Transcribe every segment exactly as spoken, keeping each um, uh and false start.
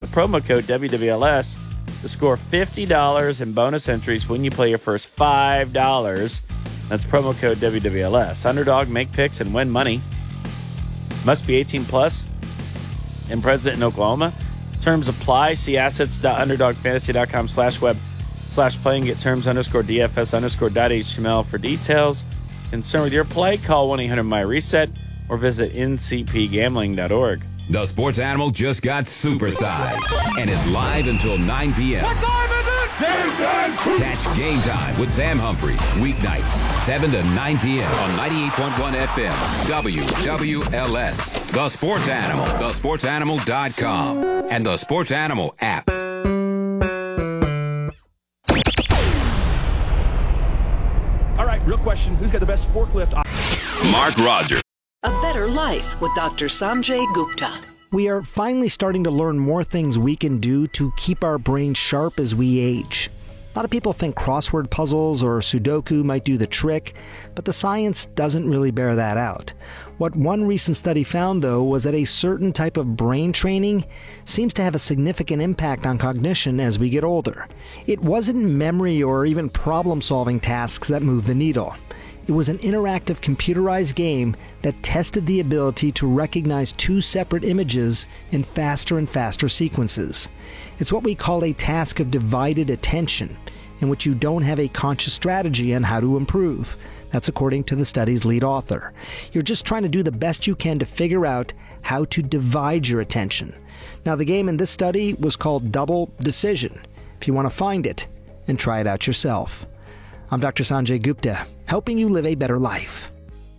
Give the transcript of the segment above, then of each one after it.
promo code W W L S to score fifty dollars in bonus entries when you play your first five dollars. That's promo code W W L S. Underdog, make picks, and win money. Must be eighteen plus and present in Oklahoma. Terms apply. See assets.underdogfantasy.com slash web slash play and get terms underscore DFS underscore dot HTML for details. Concerned with your play? Call one eight hundred M Y reset or visit N C P gambling dot org. The Sports Animal just got supersized and is live until nine p.m. What time is it? Game time! Catch Game Time with Sam Humphrey, weeknights, seven to nine p.m. on ninety-eight point one F M, W W L S. The Sports Animal, the sports animal dot com, and the Sports Animal app. All right, real question. Who's got the best forklift? Mark Rogers. A Better Life with Doctor Sanjay Gupta. We are finally starting to learn more things we can do to keep our brains sharp as we age. A lot of people think crossword puzzles or Sudoku might do the trick, but the science doesn't really bear that out. What one recent study found, though, was that a certain type of brain training seems to have a significant impact on cognition as we get older. It wasn't memory or even problem-solving tasks that moved the needle. It was an interactive computerized game that tested the ability to recognize two separate images in faster and faster sequences. It's what we call a task of divided attention, in which you don't have a conscious strategy on how to improve. That's according to the study's lead author. You're just trying to do the best you can to figure out how to divide your attention. Now, the game in this study was called Double Decision. If you want to find it and try it out yourself. I'm Doctor Sanjay Gupta, helping you live a better life.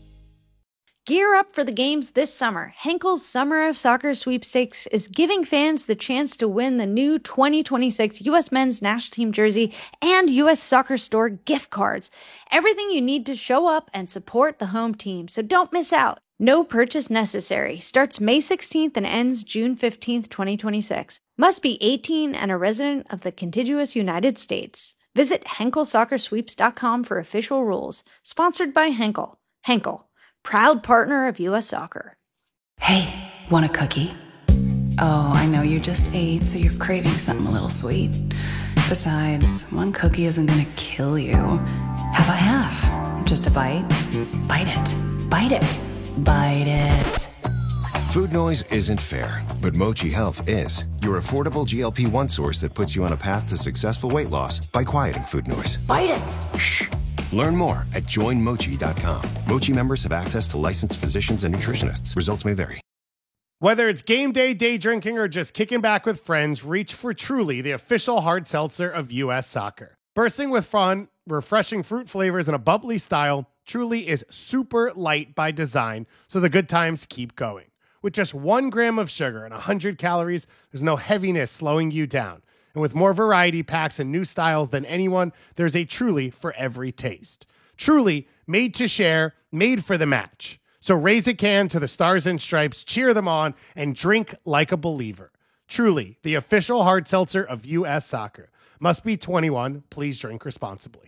Gear up for the games this summer. Henkel's Summer of Soccer Sweepstakes is giving fans the chance to win the new twenty twenty-six U S Men's National Team jersey and U S Soccer Store gift cards. Everything you need to show up and support the home team, so don't miss out. No purchase necessary. Starts May sixteenth and ends June fifteenth, twenty twenty-six. Must be eighteen and a resident of the contiguous United States. Visit Henkel Soccer Sweeps dot com for official rules. Sponsored by Henkel. Henkel, proud partner of U S Soccer. Hey, want a cookie? Oh, I know you just ate, so you're craving something a little sweet. Besides, one cookie isn't gonna kill you. How about half? Just a bite? Bite it. Bite it. Bite it. Food noise isn't fair, but Mochi Health is. Your affordable G L P one source that puts you on a path to successful weight loss by quieting food noise. Bite it! Shh. Learn more at join mochi dot com. Mochi members have access to licensed physicians and nutritionists. Results may vary. Whether it's game day, day drinking, or just kicking back with friends, reach for Truly, the official hard seltzer of U S Soccer. Bursting with fun, refreshing fruit flavors, and a bubbly style, Truly is super light by design, so the good times keep going. With just one gram of sugar and one hundred calories, there's no heaviness slowing you down. And with more variety packs and new styles than anyone, there's a Truly for every taste. Truly, made to share, made for the match. So raise a can to the Stars and Stripes, cheer them on, and drink like a believer. Truly, the official hard seltzer of U S Soccer. Must be twenty-one. Please drink responsibly.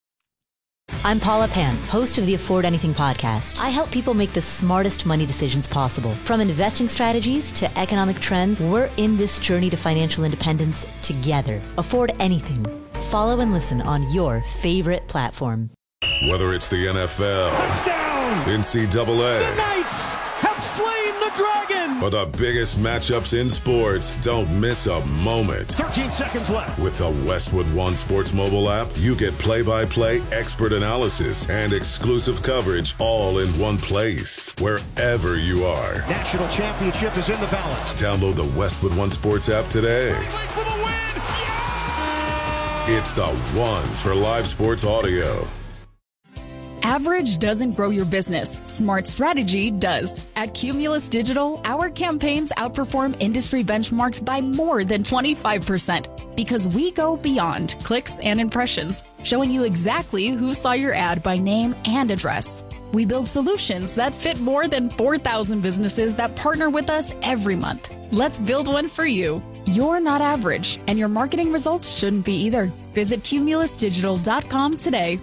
I'm Paula Pant, host of the Afford Anything podcast. I help people make the smartest money decisions possible. From investing strategies to economic trends, we're in this journey to financial independence together. Afford Anything. Follow and listen on your favorite platform. Whether it's the N F L, touchdown, N C double A, the Knights have slain the dragon, or the biggest matchups in sports, don't miss a moment. thirteen seconds left. With the Westwood One Sports mobile app, you get play-by-play expert analysis and exclusive coverage all in one place, wherever you are. National championship is in the balance. Download the Westwood One Sports app today. For the win. Yeah! It's the one for live sports audio. Average doesn't grow your business. Smart strategy does. At Cumulus Digital, our campaigns outperform industry benchmarks by more than twenty-five percent because we go beyond clicks and impressions, showing you exactly who saw your ad by name and address. We build solutions that fit more than four thousand businesses that partner with us every month. Let's build one for you. You're not average, and your marketing results shouldn't be either. Visit cumulus digital dot com today.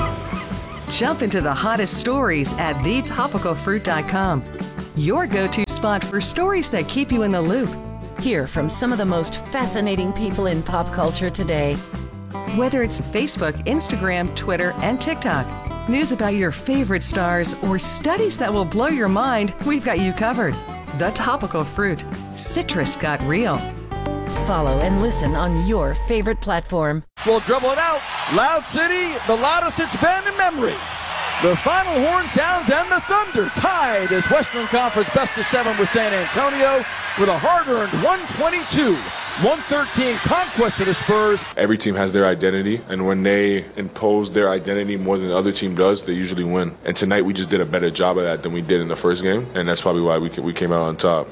Jump into the hottest stories at the topical fruit dot com. Your go-to spot for stories that keep you in the loop. Hear from some of the most fascinating people in pop culture today. Whether it's Facebook, Instagram, Twitter, and TikTok, news about your favorite stars, or studies that will blow your mind, we've got you covered. The Topical Fruit. Citrus got real. Follow and listen on your favorite platform. We'll dribble it out. Loud City, the loudest it's been in memory. The final horn sounds and the Thunder tied as Western Conference best of seven with San Antonio with a hard-earned one twenty-two one thirteen conquest of the Spurs. Every team has their identity, and when they impose their identity more than the other team does, they usually win. And tonight we just did a better job of that than we did in the first game, and that's probably why we we came out on top.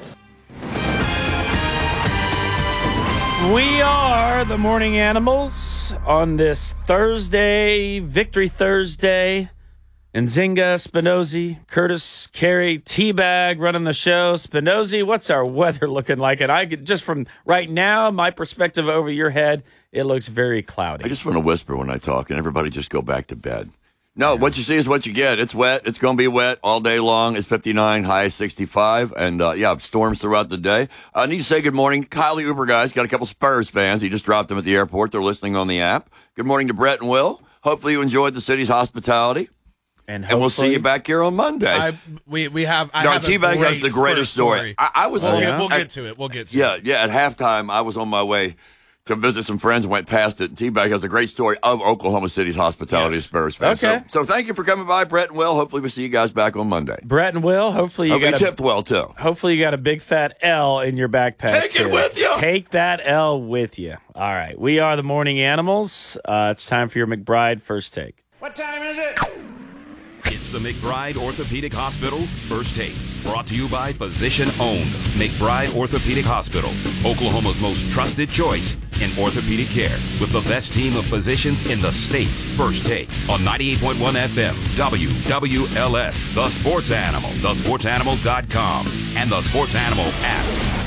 We are the Morning Animals on this Thursday, Victory Thursday. And Zinga, Spinozzi, Curtis, Carey, T-Bag running the show. Spinozzi, what's our weather looking like? And I get, just from right now, my perspective over your head, it looks very cloudy. I just want to whisper when I talk, and everybody just go back to bed. No, what you see is what you get. It's wet. It's going to be wet all day long. It's fifty-nine, high sixty-five. And, uh, yeah, storms throughout the day. I need to say good morning. Kyle Uber, guys, got a couple Spurs fans. He just dropped them at the airport. They're listening on the app. Good morning to Brett and Will. Hopefully you enjoyed the city's hospitality. And, and we'll see you back here on Monday. I, we we have. I no, have T-Bag has the greatest story. story. I, I was. We'll, on, get, we'll I, get to it. We'll get to yeah, it. Yeah, yeah. At halftime, I was on my way to visit some friends and went past it. And T-Bag has a great story of Oklahoma City's hospitality yes. to Spurs fans. Okay. So, so thank you for coming by, Brett and Will. Hopefully we'll see you guys back on Monday. Brett and Will, hopefully you hopefully got you a, tipped well too. Hopefully you got a big fat L in your backpack. Take too. it with you. Take that L with you. All right. We are the Morning Animals. Uh, it's time for your McBride First Take. What time is it? It's the McBride Orthopedic Hospital First Take, brought to you by Physician Owned McBride Orthopedic Hospital, Oklahoma's most trusted choice in orthopedic care, with the best team of physicians in the state. First Take on ninety-eight point one F M, W W L S, The Sports Animal, the sports animal dot com, and the Sports Animal app.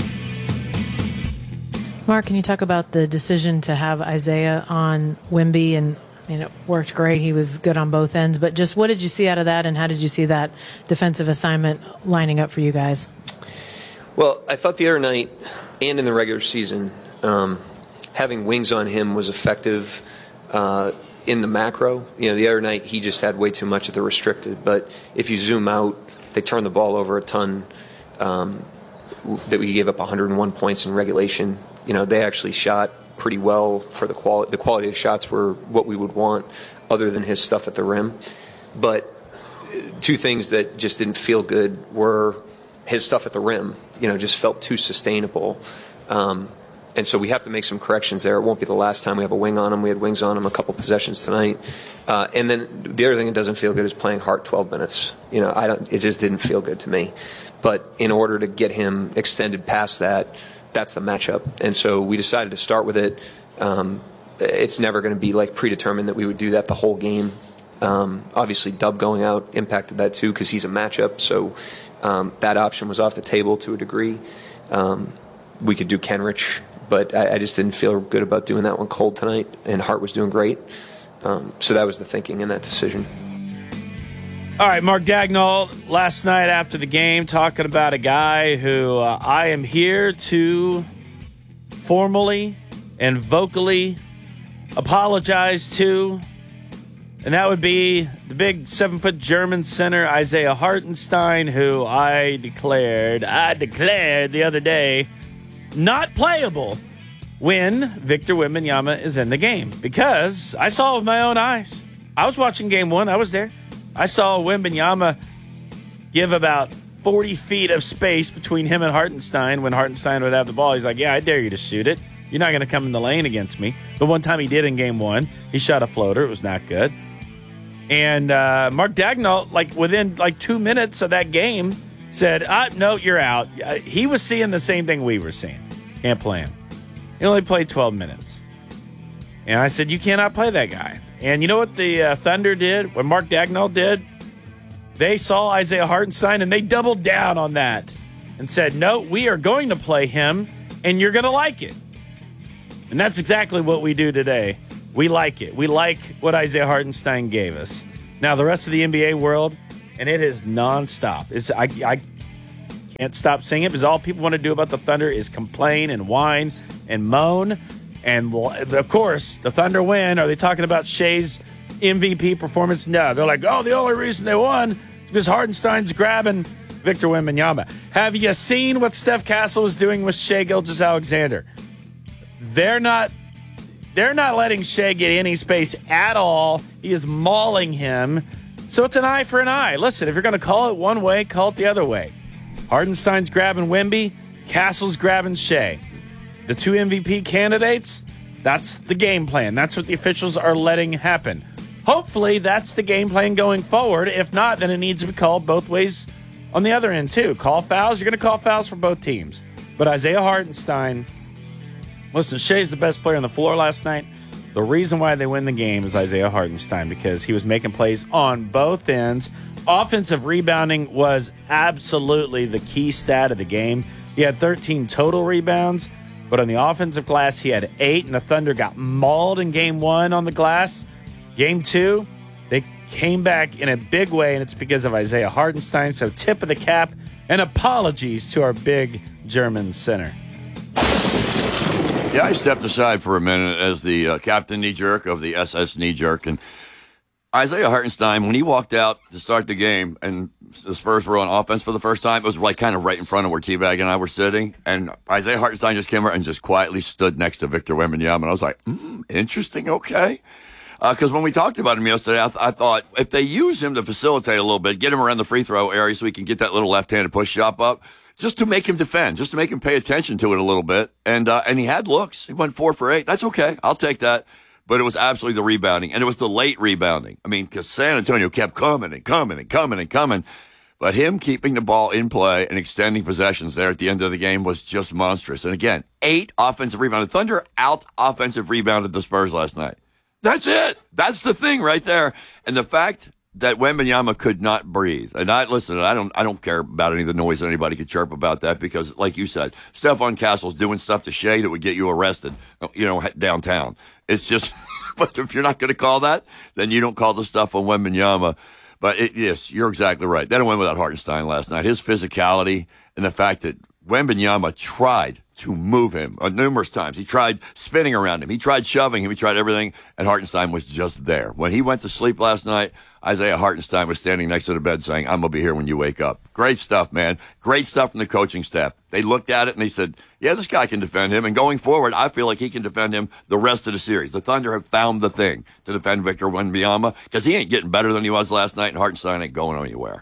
Mark, can you talk about the decision to have Isaiah on Wemby? And I mean, it worked great. He was good on both ends. But just what did you see out of that, and how did you see that defensive assignment lining up for you guys? Well, I thought the other night and in the regular season, um, having wings on him was effective uh, in the macro. You know, the other night he just had way too much of the restricted. But if you zoom out, they turned the ball over a ton. Um, that we gave up one hundred one points in regulation. You know, they actually shot pretty well for the quality. The quality of shots were what we would want, other than his stuff at the rim. But two things that just didn't feel good were his stuff at the rim. You know, just felt too sustainable. Um, and so we have to make some corrections there. It won't be the last time we have a wing on him. We had wings on him a couple possessions tonight. Uh, and then the other thing that doesn't feel good is playing Hart twelve minutes. You know, I don't. It just didn't feel good to me. But in order to get him extended past that, that's the matchup. And so we decided to start with it. Um, it's never going to be like predetermined that we would do that the whole game. Um, obviously, Dub going out impacted that too because he's a matchup. So um, that option was off the table to a degree. Um, we could do Kenrich, but I, I just didn't feel good about doing that one cold tonight. And Hart was doing great. Um, so that was the thinking in that decision. All right, Mark Dagnall, last night after the game, talking about a guy who uh, I am here to formally and vocally apologize to, and that would be the big seven-foot German center, Isaiah Hartenstein, who I declared, I declared the other day, not playable when Victor Wembanyama is in the game, because I saw it with my own eyes. I was watching game one. I was there. I saw Wembanyama give about forty feet of space between him and Hartenstein when Hartenstein would have the ball. He's like, yeah, I dare you to shoot it. You're not going to come in the lane against me. But one time he did in game one. He shot a floater. It was not good. And uh, Mark Dagnall, like within like two minutes of that game, said, ah, no, you're out. He was seeing the same thing we were seeing. Can't play him. He only played twelve minutes. And I said, you cannot play that guy. And you know what the uh, Thunder did, what Mark Dagnall did? They saw Isaiah Hartenstein, and they doubled down on that and said, no, we are going to play him, and you're going to like it. And that's exactly what we do today. We like it. We like what Isaiah Hartenstein gave us. Now, the rest of the N B A world, and it is nonstop. It's, I, I can't stop saying it because all people want to do about the Thunder is complain and whine and moan. And, of course, the Thunder win. Are they talking about Shea's M V P performance? No. They're like, oh, the only reason they won is because Hartenstein's grabbing Victor Wembanyama. Have you seen what Steph Castle is doing with Shai Gilgeous-Alexander? They're not they're not letting Shai get any space at all. He is mauling him. So it's an eye for an eye. Listen, if you're going to call it one way, call it the other way. Hartenstein's grabbing Wemby. Castle's grabbing Shai. The two M V P candidates, that's the game plan. That's what the officials are letting happen. Hopefully, that's the game plan going forward. If not, then it needs to be called both ways on the other end, too. Call fouls. You're going to call fouls for both teams. But Isaiah Hartenstein, listen, Shai's the best player on the floor last night. The reason why they win the game is Isaiah Hartenstein because he was making plays on both ends. Offensive rebounding was absolutely the key stat of the game. He had thirteen total rebounds. But on the offensive glass, he had eight, and the Thunder got mauled in game one on the glass. Game two, they came back in a big way, and it's because of Isaiah Hartenstein. So tip of the cap and apologies to our big German center. Yeah, I stepped aside for a minute as the uh, captain knee-jerk of the S S knee-jerk, and Isaiah Hartenstein, when he walked out to start the game and the Spurs were on offense for the first time, it was like kind of right in front of where T-Bag and I were sitting. And Isaiah Hartenstein just came over and just quietly stood next to Victor Wembanyama. And I was like, mm, interesting, okay. Because uh, when we talked about him yesterday, I, th- I thought if they use him to facilitate a little bit, get him around the free throw area so he can get that little left-handed push shot up, just to make him defend, just to make him pay attention to it a little bit. And uh, and he had looks. He went four for eight. That's okay. I'll take that. But it was absolutely the rebounding, and it was the late rebounding. I mean, because San Antonio kept coming and coming and coming and coming. But him keeping the ball in play and extending possessions there at the end of the game was just monstrous. And again, eight offensive rebounds. Thunder out offensive rebounded the Spurs last night. That's it. That's the thing right there. And the fact that Wembanyama could not breathe. And I listen, I don't I don't care about any of the noise anybody could chirp about that because, like you said, Stephon Castle's doing stuff to Shai that would get you arrested, you know, downtown. It's just, but if you're not going to call that, then you don't call the stuff on Wembanyama. But it, yes, you're exactly right. They don't win without Hartenstein last night. His physicality and the fact that Wembanyama tried to move him uh, numerous times. He tried spinning around him. He tried shoving him. He tried everything, and Hartenstein was just there. When he went to sleep last night, Isaiah Hartenstein was standing next to the bed saying, I'm going to be here when you wake up. Great stuff, man. Great stuff from the coaching staff. They looked at it, and they said, yeah, this guy can defend him. And going forward, I feel like he can defend him the rest of the series. The Thunder have found the thing to defend Victor Wembanyama because he ain't getting better than he was last night, and Hartenstein ain't going anywhere.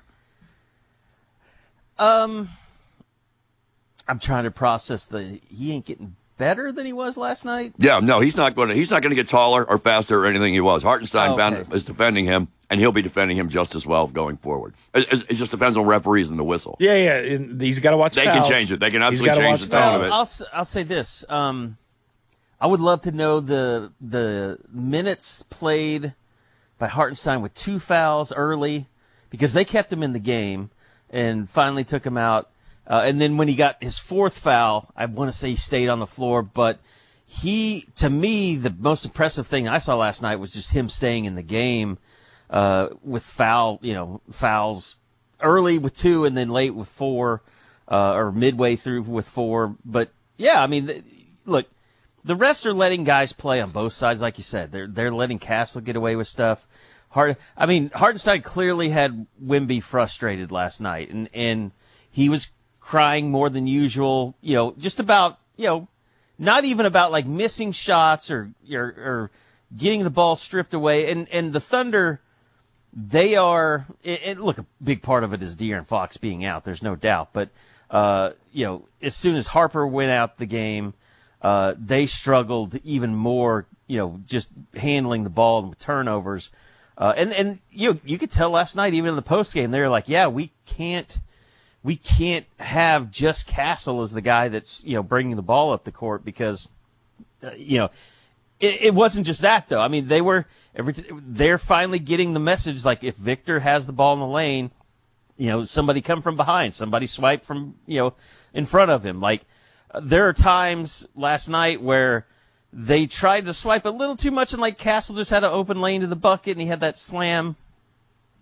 Um... I'm trying to process the he ain't getting better than he was last night. Yeah, no, he's not going to. He's not going to get taller or faster or anything he was. Hartenstein oh, okay. found, is defending him, and he'll be defending him just as well going forward. It, it, it just depends on referees and the whistle. Yeah, yeah, and he's got to watch. They fouls. can change it. They can absolutely change the tone of it. I'll I'll say this. Um, I would love to know the the minutes played by Hartenstein with two fouls early because they kept him in the game and finally took him out. Uh, and then when he got his fourth foul, I want to say he stayed on the floor, but he, to me, the most impressive thing I saw last night was just him staying in the game, uh, with foul, you know, fouls early with two and then late with four, uh, or midway through with four. But yeah, I mean, th- look, the refs are letting guys play on both sides, like you said. They're, they're letting Castle get away with stuff. Hard, I mean, Hartenstein clearly had Wemby frustrated last night, and, and he was crying more than usual, you know, just about, you know, not even about like missing shots or, or, or getting the ball stripped away. And, and the Thunder, they are, it, it, look, a big part of it is De'Aaron Fox being out. There's no doubt. But, uh, you know, as soon as Harper went out the game, uh, they struggled even more, you know, just handling the ball and turnovers. Uh, and, and, you know, you could tell last night, even in the post game, they were like, yeah, we can't, We can't have just Castle as the guy that's, you know, bringing the ball up the court because, uh, you know, it, it wasn't just that though. I mean, they were every they're finally getting the message like if Victor has the ball in the lane, you know, somebody come from behind, somebody swipe from, you know, in front of him. Like uh, there are times last night where they tried to swipe a little too much and like Castle just had an open lane to the bucket and he had that slam.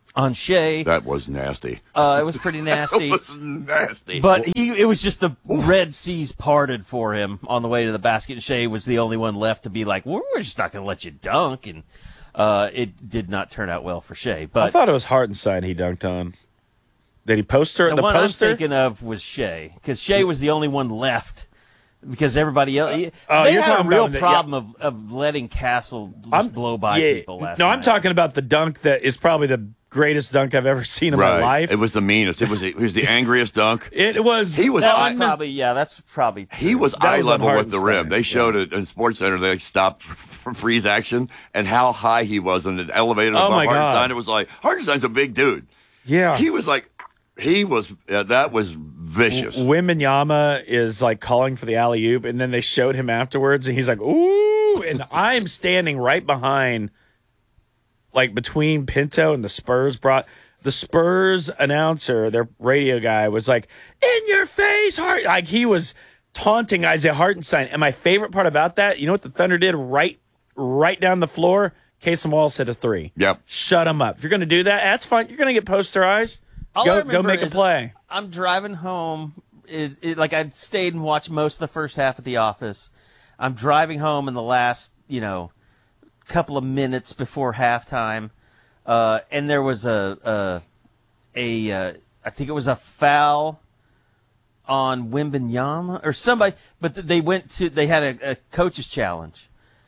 on Shea. That was nasty. Uh, it was pretty nasty. It was nasty. But he, it was just the Red Seas parted for him on the way to the basket. Shea was the only one left to be like, well, we're just not going to let you dunk. And uh, it did not turn out well for Shea. But I thought it was Hartenstein he dunked on. Did he poster? The, the one poster? I'm thinking of was Shea, because Shea was the only one left. Because everybody else, Oh, they you're had a talking real about the- problem of, of letting Castle just I'm- blow by yeah, people last No, night. I'm talking about the dunk that is probably the greatest dunk I've ever seen in right. my life. It was the meanest. It was it was the angriest dunk. It was. He was That eye, was probably yeah. That's probably true. he was That eye was level on with the rim. Hartenstein, They showed yeah. it in Sports Center. They stopped for freeze action and how high he was and it elevated Oh, above my God. Hartenstein. It was like Hartenstein's a big dude. Yeah. He was like he was uh, that was vicious. Wembanyama is like calling for the alley oop, and then they showed him afterwards, and he's like, "Ooh!" And I'm standing right behind, like between Pinto and the Spurs. Brought the Spurs announcer, their radio guy, was like, "In your face, Hart!" Like he was taunting Isaiah Hartenstein. And my favorite part about that, you know what the Thunder did right, right down the floor? Casey Wallace hit a three. Yep. Shut him up. If you're going to do that, that's fine. You're going to get posterized. All I Go, remember go make a is play. I'm driving home. It, it, like I'd stayed and watched most of the first half at the office. I'm driving home in the last, you know, couple of minutes before halftime, uh, and there was a a, a uh, I think it was a foul on Wembanyama or somebody, but they went to they had a, a coach's challenge,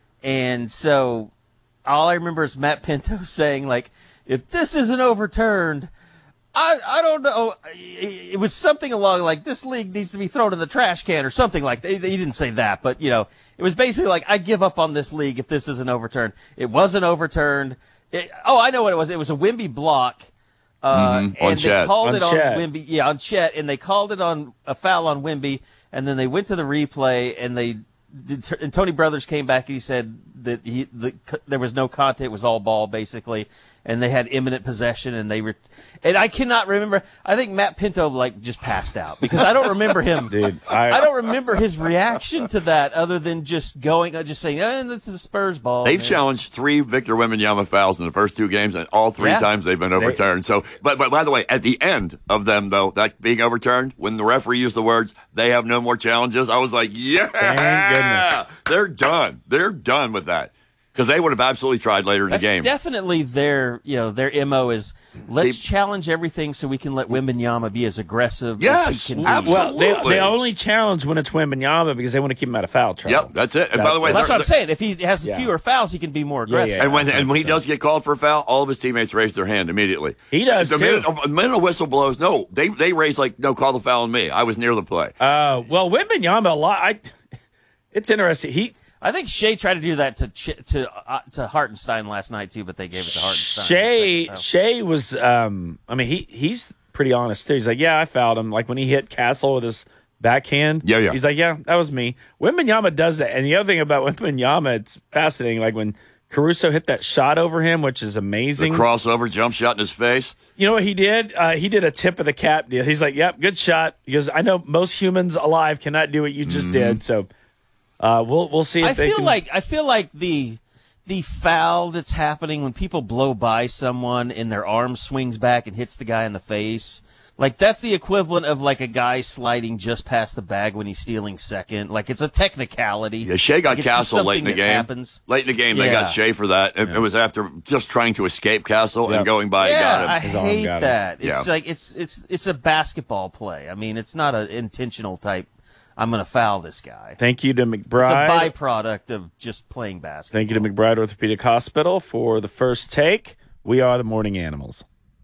and so all I remember is Matt Pinto saying like, if this isn't overturned. I, I don't know. It was something along like this league needs to be thrown in the trash can or something like that. He didn't say that, but you know, it was basically like I give up on this league if this isn't overturned. It wasn't overturned. It, oh, I know what it was. It was a Wemby block, uh, Mhm. On and they Chet. called On it on Chet. Wemby. Yeah, on Chet, and they called it on a foul on Wemby, and then they went to the replay and they. And Tony Brothers came back and he said that he the, there was no contact, it was all ball basically, and they had imminent possession, and they were, and I cannot remember. I think Matt Pinto like just passed out because I don't remember him. Dude, I- I, don't remember his reaction to that other than just going, uh, just saying, "Eh, this is a Spurs ball." They've man." challenged three Victor Wembanyama fouls in the first two games, and all three Yeah. times they've been overturned. So, but but by the way, at the end of them though, that being overturned, when the referee used the words, "They have no more challenges," I was like, "Yeah, Thank goodness. they're done. They're done with that." Because they would have absolutely tried later in That's the game. definitely their, you know, their M O is let's They- challenge everything so we can let Wembanyama be as aggressive Yes, as he can be. absolutely. Well, they, they only challenge when it's Wembanyama because they want to keep him out of foul trouble. Yep, that's it. And by the way, Well, that's they're- what I'm saying. If he has Yeah. fewer fouls, he can be more Yeah, yeah, aggressive. And when and when he does get called for a foul, all of his teammates raise their hand immediately. He does, The too. minute, the minute a whistle blows, no, they they raise like, no, call the foul on me. I was near the play. Uh, well, Wembanyama, a lot. I, it's interesting. He I think Shea tried to do that to Ch- to uh, to Hartenstein last night too, but they gave it to Hartenstein. Shea So- Shea was. Um, I mean, he he's pretty honest too. He's like, yeah, I fouled him. Like when he hit Castle with his backhand. Yeah, yeah. He's like, yeah, that was me. Wembanyama does that. And the other thing about Wembanyama, it's fascinating. Like when Caruso hit that shot over him, which is The amazing. crossover jump shot in his face. You know what he did? Uh, he did a tip of the cap deal. He's like, yep, good shot. Because I know most humans alive cannot do what you just did. So uh, we'll we'll see if I they feel can. like I feel like the the foul that's happening when people blow by someone and their arm swings back and hits the guy in the face. Like that's the equivalent of like a guy sliding just past the bag when he's stealing second. Like it's a technicality. Yeah, Shea got Like, it's just Castle late in the something that game. happens. Late in the game, they Yeah. got Shea for that. It, it was after just trying to escape Castle Yep. and going by Yeah, and I got him. His arm hate got him. that. It's Yeah. like it's it's it's a basketball play. I mean, it's not an intentional type. I'm going to foul this guy. Thank you to It's a McBride. byproduct of just playing basketball. Thank you to McBride Orthopedic Hospital for the first take. We are the Morning Animals.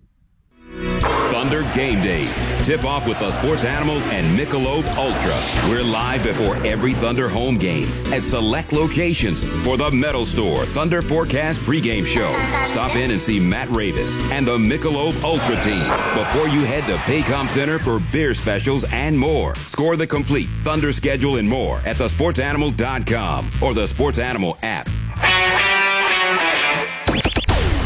Thunder Game Days. Tip off with the Sports Animal and Michelob Ultra. We're live before every Thunder home game at select locations for the Metal Store Thunder Forecast pregame show. Stop in and see Matt Ravis and the Michelob Ultra team before you head to Paycom Center for beer specials and more. Score the complete Thunder schedule and more at the sports animal dot com or the Sports Animal app.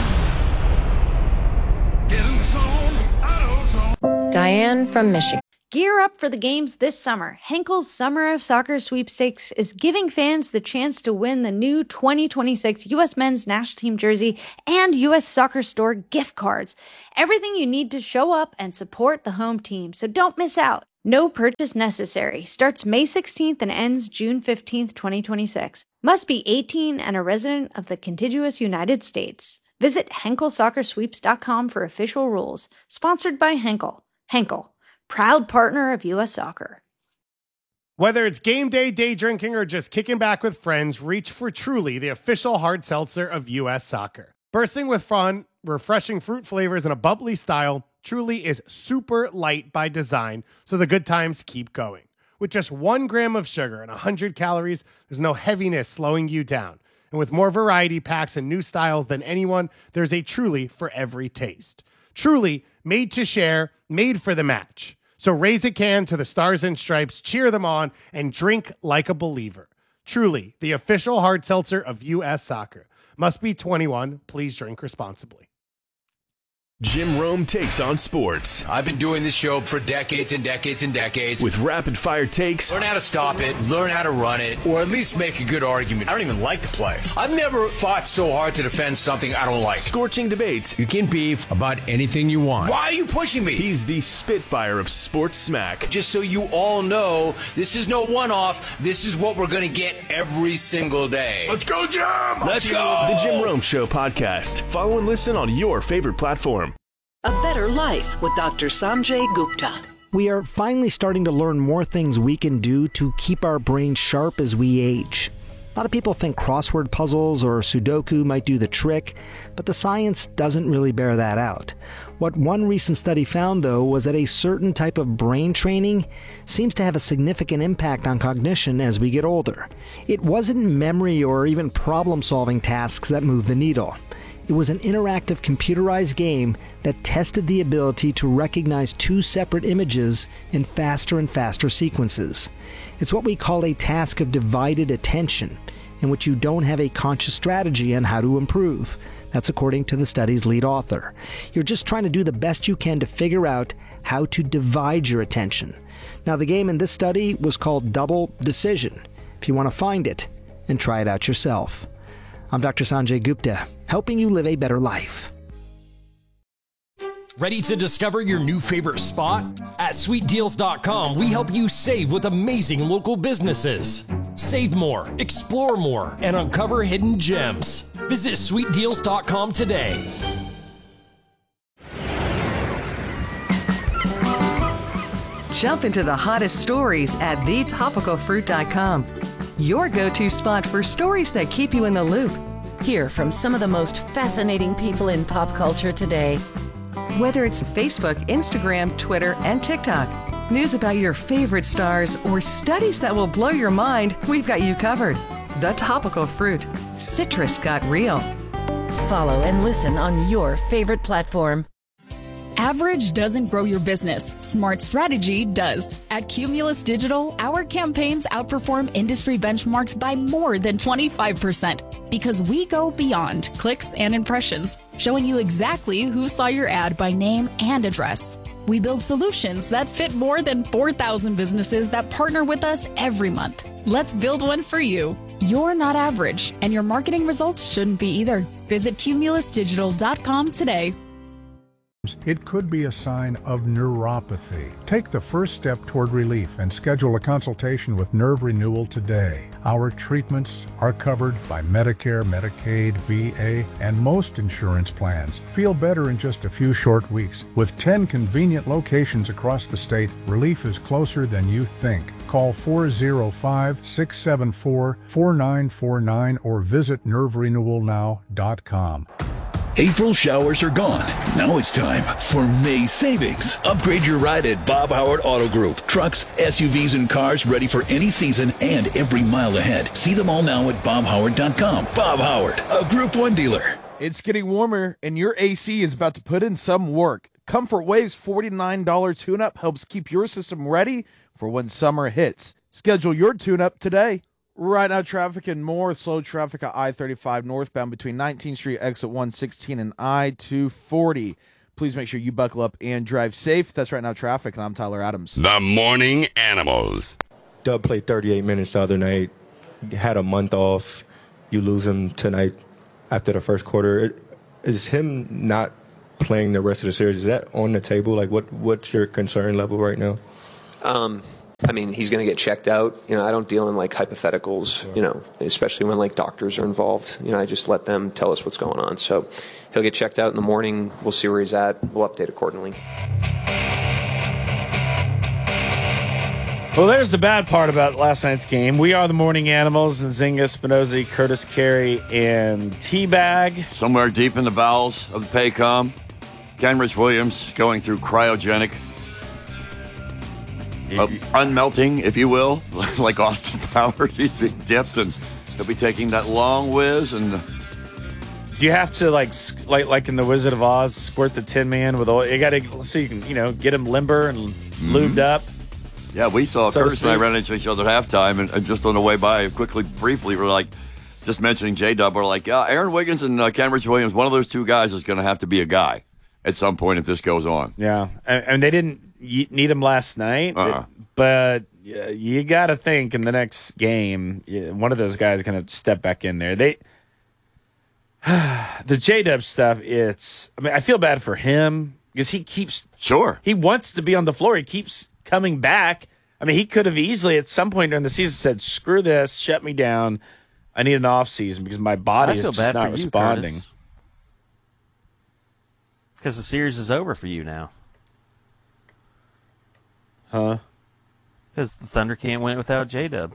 Diane from Michigan. Gear up for the games this summer. Henkel's Summer of Soccer Sweepstakes is giving fans the chance to win the new twenty twenty-six U S Men's National Team jersey and U S Soccer Store gift cards. Everything you need to show up and support the home team, so don't miss out. No purchase necessary. Starts May sixteenth and ends June fifteenth, twenty twenty-six. Must be eighteen and a resident of the contiguous United States. Visit Henkel Soccer Sweeps dot com for official rules. Sponsored by Henkel. Henkel, proud partner of U S Soccer. Whether it's game day, day drinking, or just kicking back with friends, reach for Truly, the official hard seltzer of U S Soccer. Bursting with fun, refreshing fruit flavors, and a bubbly style, Truly is super light by design, so the good times keep going. With just one gram of sugar and one hundred calories, there's no heaviness slowing you down. And with more variety packs and new styles than anyone, there's a Truly for every taste. Truly, made to share, made for the match. So raise a can to the Stars and Stripes, cheer them on, and drink like a believer. Truly, the official hard seltzer of U S Soccer. Must be twenty-one. Please drink responsibly. Jim Rome takes on sports. I've been doing this show for decades and decades and decades. With rapid fire takes. Learn how to stop it, learn how to run it, or at least make a good argument. I don't even like to play. I've never fought so hard to defend something I don't like. Scorching debates. You can beef about anything you want. Why are you pushing me? He's the Spitfire of sports smack. Just so you all know, this is no one-off. This is what we're going to get every single day. Let's go, Jim! Let's go! The Jim Rome Show podcast. Follow and listen on your favorite platform. A Better Life with Doctor Sanjay Gupta. We are finally starting to learn more things we can do to keep our brains sharp as we age. A lot of people think crossword puzzles or Sudoku might do the trick, but the science doesn't really bear that out. What one recent study found, though, was that a certain type of brain training seems to have a significant impact on cognition as we get older. It wasn't memory or even problem-solving tasks that moved the needle. It was an interactive computerized game that tested the ability to recognize two separate images in faster and faster sequences. It's what we call a task of divided attention, in which you don't have a conscious strategy on how to improve. That's according to the study's lead author. You're just trying to do the best you can to figure out how to divide your attention. Now, the game in this study was called Double Decision. If you want to find it and try it out yourself. I'm Doctor Sanjay Gupta, helping you live a better life. Ready to discover your new favorite spot? At sweet deals dot com, we help you save with amazing local businesses. Save more, explore more, and uncover hidden gems. Visit sweet deals dot com today. Jump into the hottest stories at the topical fruit dot com. Your go-to spot for stories that keep you in the loop. Hear from some of the most fascinating people in pop culture today. Whether it's Facebook, Instagram, Twitter, and TikTok, news about your favorite stars, or studies that will blow your mind, we've got you covered. The Topical Fruit. Citrus got real. Follow and listen on your favorite platform. Average doesn't grow your business. Smart strategy does. At Cumulus Digital, our campaigns outperform industry benchmarks by more than twenty-five percent because we go beyond clicks and impressions, showing you exactly who saw your ad by name and address. We build solutions that fit more than four thousand businesses that partner with us every month. Let's build one for you. You're not average, and your marketing results shouldn't be either. Visit cumulus digital dot com today. It could be a sign of neuropathy. Take the first step toward relief and schedule a consultation with Nerve Renewal today. Our treatments are covered by Medicare, Medicaid, V A, and most insurance plans. Feel better in just a few short weeks. With ten convenient locations across the state, relief is closer than you think. Call four oh five, six seven four, four nine four nine or visit nerve renewal now dot com. April showers are gone. Now it's time for May savings. Upgrade your ride at Bob Howard Auto Group. Trucks, S U Vs, and cars ready for any season and every mile ahead. See them all now at bob howard dot com. Bob Howard, a Group one dealer. It's getting warmer, and your A C is about to put in some work. Comfort Wave's forty-nine dollars tune-up helps keep your system ready for when summer hits. Schedule your tune-up today. Right now, traffic and more. Slow traffic at I thirty-five northbound between nineteenth Street, exit one sixteen, and I two forty. please make sure you buckle up and drive safe. That's Right Now Traffic, and I'm Tyler Adams. The Morning Animals. Dub played thirty-eight minutes the other night, had a month off. You lose him tonight after the first quarter. Is him not playing the rest of the series, is that on the table? Like, what what's your concern level right now? Um, I mean, he's going to get checked out. You know, I don't deal in like hypotheticals, you know, especially when like doctors are involved. You know, I just let them tell us what's going on. So he'll get checked out in the morning. We'll see where he's at. We'll update accordingly. Well, there's the bad part about last night's game. We are the Morning Animals, and Zinga, Spinozzi, Curtis Carey, and Teabag. Somewhere deep in the bowels of the Paycom, Kenrich Williams going through cryogenic uh, unmelting, if you will, like Austin Powers. He's been dipped, and he'll be taking that long whiz. And do you have to like like like in the Wizard of Oz, squirt the Tin Man with oil? You got to so you can you know get him limber and mm-hmm. lubed up. Yeah, we saw so Curtis and I ran into each other at halftime, and, and just on the way by, quickly, briefly, we're like, just mentioning J-Dub, we're like, yeah, Aaron Wiggins and uh, Kenrich Williams, one of those two guys is going to have to be a guy at some point if this goes on. Yeah, and, and they didn't need him last night, uh-uh. but uh, you got to think in the next game, one of those guys is going to step back in there. They, the J-Dub stuff, it's, I mean, I feel bad for him because he keeps, sure, he wants to be on the floor. He keeps coming back. I mean, he could have easily at some point during the season said, screw this, shut me down. I need an off season because my body is just not responding. Because the series is over for you now. Huh? Because the Thunder can't win it without J-Dub.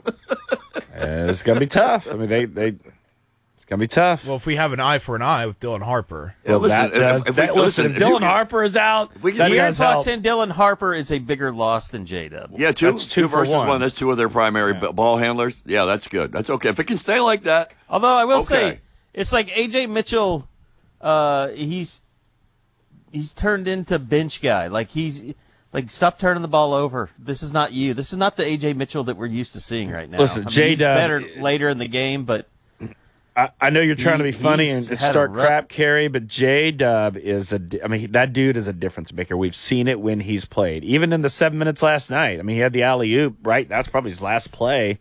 It's going to be tough. I mean, they, they, it's going to be tough. Well, if we have an eye for an eye with Dylan Harper. Well, well listen, that does, if, if, that, we, listen, if, if Dylan you, Harper is out, if we can, Weird thoughts in Dylan Harper is a bigger loss than J-Dub. Yeah, two, that's two, two versus one. one. That's two of their primary yeah. ball handlers. Yeah, that's good. That's okay. If it can stay like that. Although I will okay. say, it's like A J Mitchell, uh, he's he's turned into bench guy. Like, he's... Like, stop turning the ball over. This is not you. This is not the A J Mitchell that we're used to seeing right now. Listen, I mean, J-Dub... better later in the game, but... I, I know you're trying he, to be funny and start rough... crap, Carey, but J-Dub is a... I mean, that dude is a difference maker. We've seen it when he's played. Even in the seven minutes last night. I mean, he had the alley-oop, right? That's probably his last play.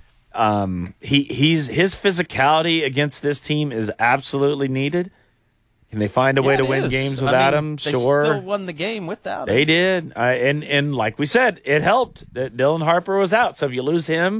Um, he he's His physicality against this team is absolutely needed. Can they find a yeah, way to win is. games without I mean, him? They sure. still won the game without him. They did. Uh, and, and like we said, it helped that Dylan Harper was out. So if you lose him,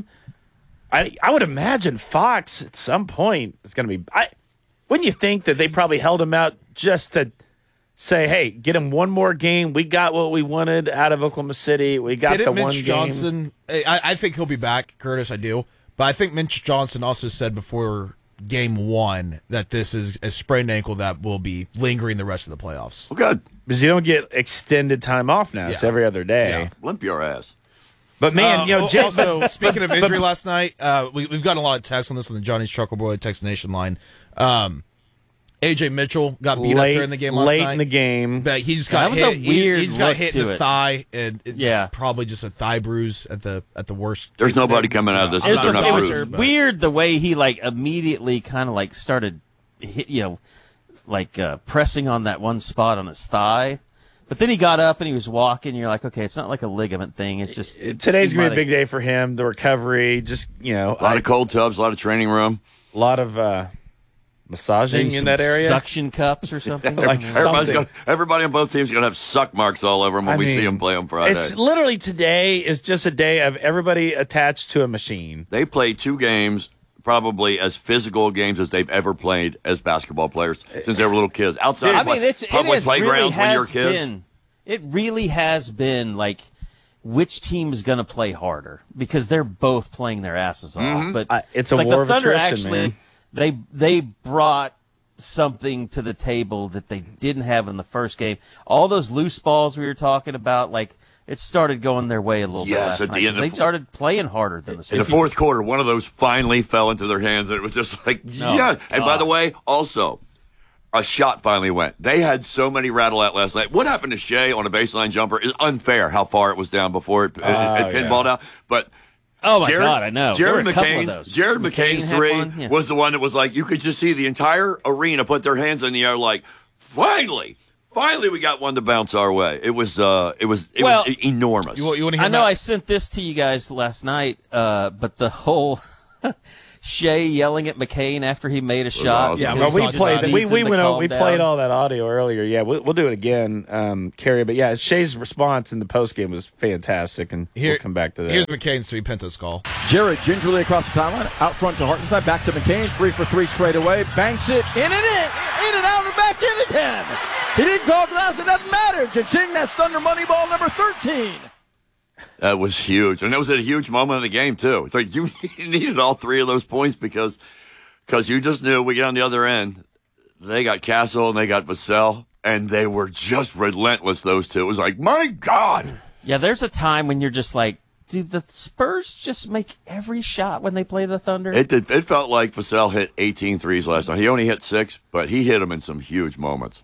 I I would imagine Fox at some point is going to be I, – wouldn't you think that they probably held him out just to say, hey, get him one more game. We got what we wanted out of Oklahoma City. We got Didn't the Mitch one Johnson, game. I, I think he'll be back, Curtis, I do. But I think Mitch Johnson also said before – game one that this is a sprained ankle that will be lingering the rest of the playoffs. Oh, good. Because you don't get extended time off now. Yeah. It's every other day. Yeah. Limp your ass. But, man, uh, you know, J- also, but, speaking of but, injury but, last night, uh, we, we've gotten a lot of texts on this on the Johnny's Chuckle Boy Text Nation line. Um, A J Mitchell got beat late, up during the game last late night. in the game. But he just got that hit. was a weird he, he just got look hit in to the it. thigh, and it's Yeah. probably just a thigh bruise at the at the worst. There's nobody coming out of this. It was, They're the, not it was bruised. weird the way he, like, immediately kind of, like, started, hit, you know, like, uh, pressing on that one spot on his thigh. But then he got up and he was walking. You're like, okay, it's not like a ligament thing. It's just today's gonna be a big day for him. The recovery, just you know, a lot I, of cold tubs, a lot of training room, a lot of uh, massaging Maybe in that area, suction cups or something. like Everybody's something. gonna, everybody on both teams is gonna have suck marks all over them when I we mean, see them play on Friday. It's literally today is just a day of everybody attached to a machine. They played two games, probably as physical games as they've ever played as basketball players since they were little kids. Outside I of mean, it's, public it playgrounds really when you're has kids. Been, it really has been like which team is going to play harder because they're both playing their asses off. Mm-hmm. But uh, it's, it's a like war the of Thunder attrition, actually man. they they brought something to the table that they didn't have in the first game. All those loose balls we were talking about, like it started going their way a little Yes, bit at last the night. end of They the- started playing harder than the In the fourth quarter, one of those finally fell into their hands, and it was just like, Oh, yeah. And by God. the way, also, a shot finally went. They had so many rattle out last night. What happened to Shea on a baseline jumper is unfair how far it was down before it, it, Oh, it pinballed yeah. out. But Oh, my Jared, God, I know. There Jared were a couple of McCain's, those. Jared McCain McCain's had three one, yeah. was the one that was like, you could just see the entire arena put their hands in the air like, finally, Finally, we got one to bounce our way. It was, uh, it was, it Well, was enormous. You, you I know I sent this to you guys last night, uh, but the whole Shea yelling at McCain after he made a shot. Awesome. Yeah, well, we played. that. We we went. Over, we down. played all that audio earlier. Yeah, we'll, we'll do it again, um, Kerry. But yeah, Shea's response in the postgame was fantastic, and Here, we'll come back to that. Here's McCain's three Pintos call. Jarrett gingerly across the timeline, out front to Hartenstein, back to McCain, three for three straight away, banks it, in and in, in and out and back in again. He didn't call glass, it doesn't matter. Cha-ching, that's Thunder money ball number thirteen. That was huge, and that was a huge moment of the game too. It's like you needed all three of those points because because you just knew we get on the other end. They got Castle and they got Vassell, and they were just relentless. Those two. It was like, my God. Yeah, there's a time when you're just like, do the Spurs just make every shot when they play the Thunder? It did. It felt like Vassell hit eighteen threes last night. He only hit six, but he hit them in some huge moments.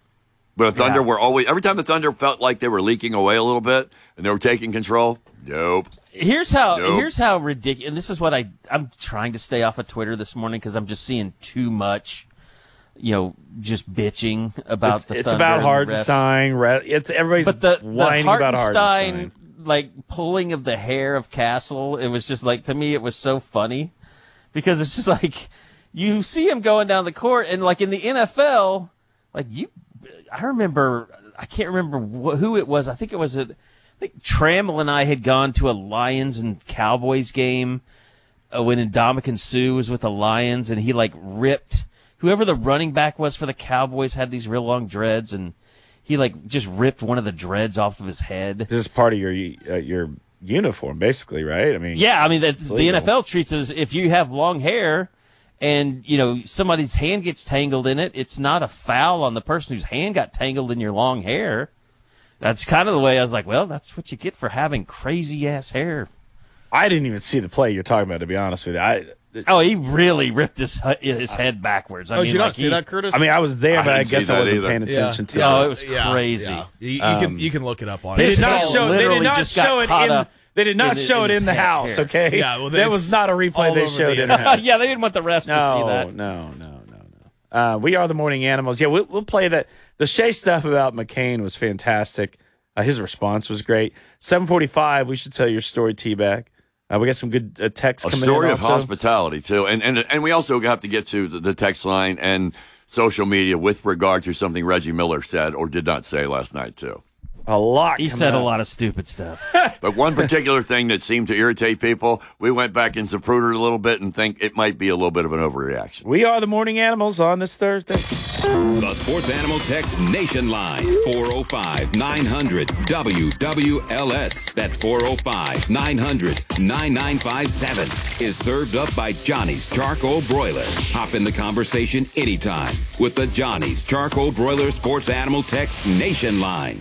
But the Thunder yeah. were always, every time the Thunder felt like they were leaking away a little bit and they were taking control, nope. Here's how, nope. here's how ridiculous, and this is what I, I'm trying to stay off of Twitter this morning because I'm just seeing too much, you know, just bitching about it's, the it's Thunder. It's about Hartenstein. It's everybody's but the, whining the about Hartenstein. Like, pulling of the hair of Castle, it was just like, to me, it was so funny because it's just like, you see him going down the court and like in the N F L, like you, I remember, I can't remember wh- who it was. I think it was, a, I think Trammell and I had gone to a Lions and Cowboys game uh, when Ndamukong Suh was with the Lions, and he like ripped, whoever the running back was for the Cowboys had these real long dreads, and he like just ripped one of the dreads off of his head. This is part of your uh, your uniform, basically, right? I mean, yeah, I mean, that's, the N F L treats it as if you have long hair, and, you know, somebody's hand gets tangled in it, it's not a foul on the person whose hand got tangled in your long hair. That's kind of the way I was like, well, that's what you get for having crazy-ass hair. I didn't even see the play you're talking about, to be honest with you. I, oh, he really ripped his his head backwards. I oh, mean, did you like not see he, that, Curtis? I mean, I was there, but I, I guess I wasn't either. paying attention yeah. to yeah. it. Oh, it was yeah, crazy. Yeah. You, you, um, can, you can look it up on they it. did not all show, they did not just show it in... They did not in, show in it in the hair. house, okay? Yeah, well, that was not a replay they showed the in the house. Yeah, they didn't want the refs no, to see that. No, no, no, no. Uh, we are the Morning Animals. Yeah, we'll, we'll play that. The Shea stuff about McCain was fantastic. Uh, his response was great. seven forty-five, we should tell your story, T-Bag. Uh, we got some good uh, texts a coming in. A story of also. hospitality, too. And, and and we also have to get to the, the text line and social media with regard to something Reggie Miller said or did not say last night, too. A lot. He said out. a lot of stupid stuff. But one particular thing that seemed to irritate people, we went back and Zapruder a little bit and think it might be a little bit of an overreaction. We are the Morning Animals on this Thursday. The Sports Animal Text Nation Line, four oh five, nine hundred, W W L S. That's four oh five, nine hundred, nine nine five seven. Is served up by Johnny's Charcoal Broiler. Hop in the conversation anytime with the Johnny's Charcoal Broiler Sports Animal Text Nation Line.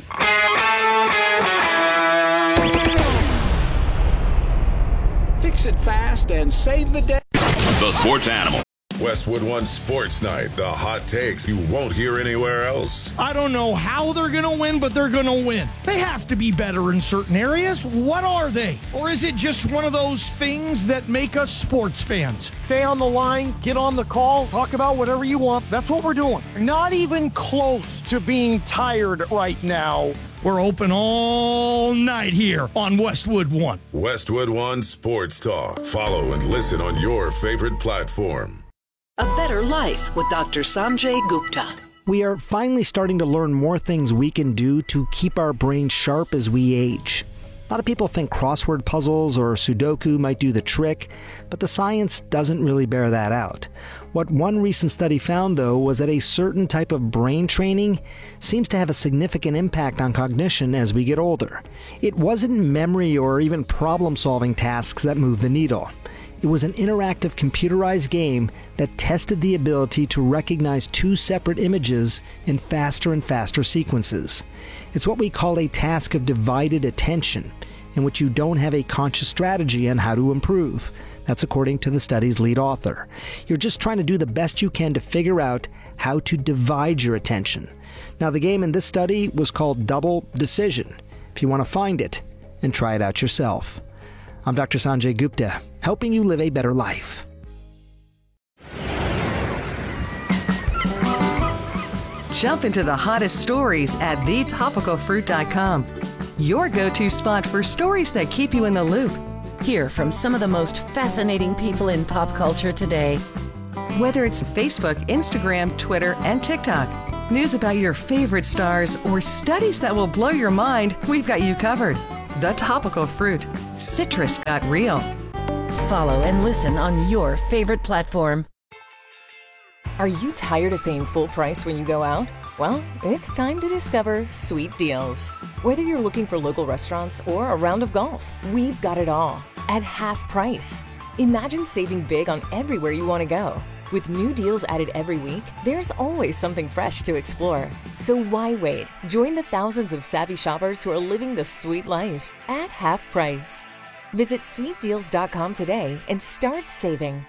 Fix it fast and save the day. The Sports Animal. Westwood One Sports Night. The hot takes you won't hear anywhere else. I don't know how they're going to win, but they're going to win. They have to be better in certain areas. What are they? Or is it just one of those things that make us sports fans? Stay on the line, get on the call, talk about whatever you want. That's what we're doing. Not even close to being tired right now. We're open all night here on Westwood One. Westwood One Sports Talk. Follow and listen on your favorite platform. A better life with Doctor Sanjay Gupta. We are finally starting to learn more things we can do to keep our brains sharp as we age. A lot of people think crossword puzzles or Sudoku might do the trick, but the science doesn't really bear that out. What one recent study found, though, was that a certain type of brain training seems to have a significant impact on cognition as we get older. It wasn't memory or even problem-solving tasks that moved the needle. It was an interactive computerized game that tested the ability to recognize two separate images in faster and faster sequences. It's what we call a task of divided attention, in which you don't have a conscious strategy on how to improve. That's according to the study's lead author. You're just trying to do the best you can to figure out how to divide your attention. Now, the game in this study was called Double Decision, if you want to find it and try it out yourself. I'm Doctor Sanjay Gupta, helping you live a better life. Jump into the hottest stories at the topical fruit dot com. Your go-to spot for stories that keep you in the loop. Hear from some of the most fascinating people in pop culture today. Whether it's Facebook, Instagram, Twitter, and TikTok, news about your favorite stars, or studies that will blow your mind, we've got you covered. The Topical Fruit. Citrus got real. Follow and listen on your favorite platform. Are you tired of paying full price when you go out? Well, it's time to discover Sweet Deals. Whether you're looking for local restaurants or a round of golf, we've got it all at half price. Imagine saving big on everywhere you want to go. With new deals added every week, there's always something fresh to explore. So why wait? Join the thousands of savvy shoppers who are living the sweet life at half price. Visit sweet deals dot com today and start saving.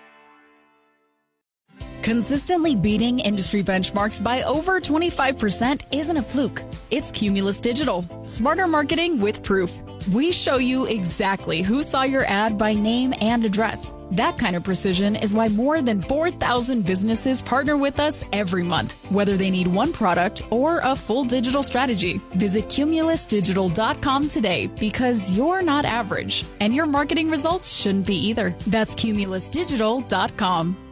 Consistently beating industry benchmarks by over twenty-five percent isn't a fluke. It's Cumulus Digital. Smarter marketing with proof. We show you exactly who saw your ad by name and address. That kind of precision is why more than four thousand businesses partner with us every month, whether they need one product or a full digital strategy. Visit cumulus digital dot com today because you're not average, and your marketing results shouldn't be either. That's cumulus digital dot com.